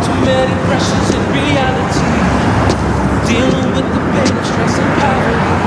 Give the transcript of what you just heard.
Too many pressures in reality. Dealing with the pain, stress, and poverty.